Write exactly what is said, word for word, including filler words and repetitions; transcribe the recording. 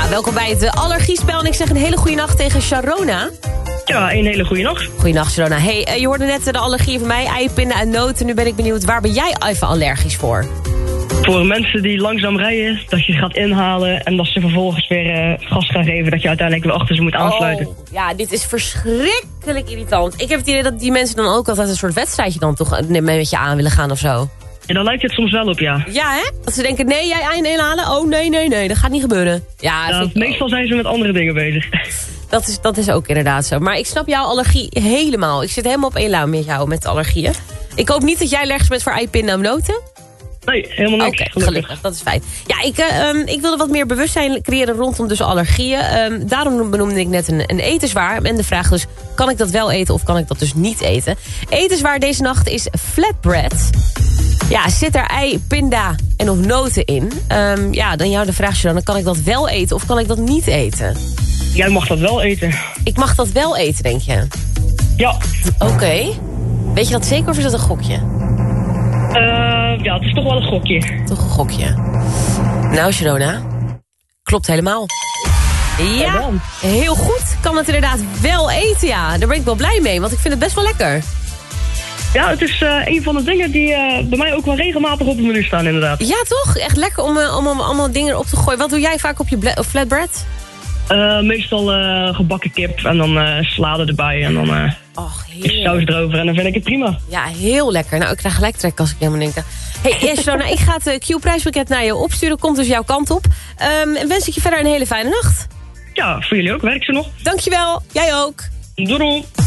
Ja, welkom bij het allergiespel. En ik zeg een hele goede nacht tegen Sharona. Ja, een hele goede nacht. Goeienacht, Sharona. Hey, uh, je hoorde net de allergieën van mij. Ei, pinda en noten. Nu ben ik benieuwd, waar ben jij even allergisch voor? Voor mensen die langzaam rijden, dat je gaat inhalen en dat ze vervolgens weer uh, gas gaan geven, dat je uiteindelijk weer achter ze moet aansluiten. Oh, ja, dit is verschrikkelijk irritant. Ik heb het idee dat die mensen dan ook altijd een soort wedstrijdje dan toch met je aan willen gaan of zo. Ja, dan lijkt het soms wel op, ja. Ja, hè? Dat ze denken, nee, jij eind inhalen? Oh, nee, nee, nee, dat gaat niet gebeuren. Ja, ja meestal zijn ze met andere dingen bezig. Dat is, dat is ook inderdaad zo. Maar ik snap jouw allergie helemaal. Ik zit helemaal op één lijn met jou, met allergieën. Ik hoop niet dat jij allergisch bent voor ei, pinda en noten. Nee, helemaal niks. Oké, okay, gelukkig. Dat is fijn. Ja, ik, uh, um, ik wilde wat meer bewustzijn creëren rondom dus allergieën. Um, daarom benoemde ik net een, een etenswaar. En de vraag dus, kan ik dat wel eten of kan ik dat dus niet eten? Etenswaar deze nacht is flatbread. Ja, zit er ei, pinda en of noten in? Um, ja, dan jou de vraag, dan kan ik dat wel eten of kan ik dat niet eten? Jij mag dat wel eten. Ik mag dat wel eten, denk je? Ja. Oké. Okay. Weet je dat zeker of is dat een gokje? Uh, ja, het is toch wel een gokje. Toch een gokje. Nou, Sharona, klopt helemaal. Ja, heel goed. Kan het inderdaad wel eten, ja. Daar ben ik wel blij mee, want ik vind het best wel lekker. Ja, het is uh, een van de dingen die uh, bij mij ook wel regelmatig op het menu staan, inderdaad. Ja, toch? Echt lekker om, uh, om, om allemaal dingen op te gooien. Wat doe jij vaak op je flatbread? Uh, meestal uh, gebakken kip en dan uh, salade erbij en dan uh, Och, saus erover en dan vind ik het prima. Ja, heel lekker. Nou, ik krijg gelijk trek als ik helemaal denk. Hey, yes, Sharona, ik ga het uh, Q-prijspakket naar je opsturen. Komt dus jouw kant op. Um, en wens ik je verder een hele fijne nacht. Ja, voor jullie ook. Werk ze nog. Dankjewel. Jij ook. Doei doei.